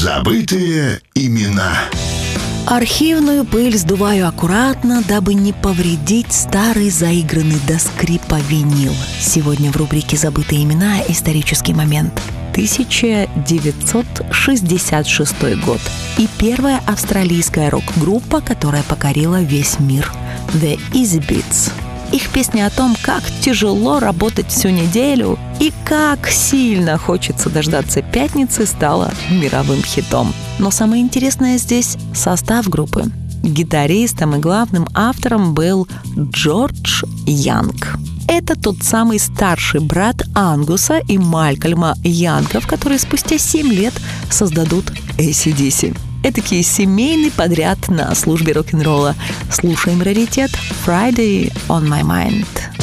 Забытые имена. Архивную пыль сдуваю аккуратно, дабы не повредить старый заигранный до скрипа винил. Сегодня в рубрике «Забытые имена» исторический момент. 1966 год. И первая австралийская рок-группа, которая покорила весь мир. The Easybeats. Их песня о том, как тяжело работать всю неделю и как сильно хочется дождаться пятницы, стала мировым хитом. Но самое интересное здесь — состав группы. Гитаристом и главным автором был Джордж Янг. Это тот самый старший брат Ангуса и Малькольма Янгов, которые спустя 7 лет создадут AC/DC. Этакий семейный подряд на службе рок-н-ролла. Слушаем раритет «Friday on my mind».